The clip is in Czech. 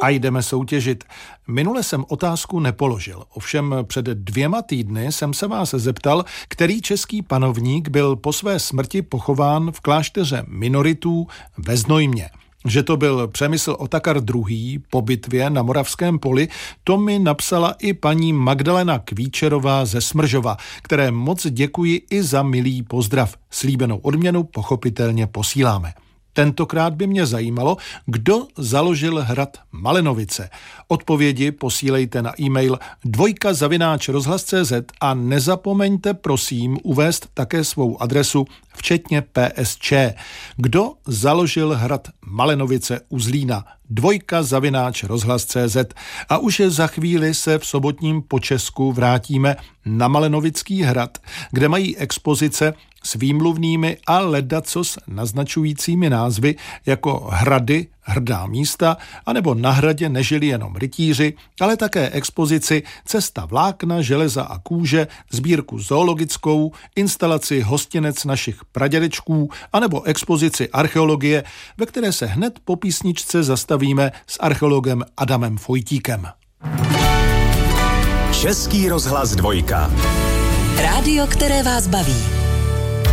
A jdeme soutěžit. Minule jsem otázku nepoložil, ovšem před 2 týdny jsem se vás zeptal, který český panovník byl po své smrti pochován v klášteře minoritů ve Znojmě. Že to byl Přemysl Otakar II. Po bitvě na Moravském poli, to mi napsala i paní Magdalena Kvíčerová ze Smržova, které moc děkuji i za milý pozdrav. Slíbenou odměnu pochopitelně posíláme. Tentokrát by mě zajímalo, kdo založil hrad Malenovice. Odpovědi posílejte na e-mail 2@rozhlas.cz a nezapomeňte prosím uvést také svou adresu, včetně PSČ. Kdo založil hrad Malenovice u Zlína? 2@rozhlas.cz. A už za chvíli se v sobotním Počesku vrátíme na Malenovický hrad, kde mají expozice s výmluvnými a ledacos naznačujícími názvy jako hrady, hrdá místa, anebo na hradě nežili jenom rytíři, ale také expozici Cesta vlákna, železa a kůže, sbírku zoologickou, instalaci Hostinec našich pradědečků, anebo expozici archeologie, ve které se hned po písničce zastavíme s archeologem Adamem Fojtíkem. Český rozhlas 2. Rádio, které vás baví.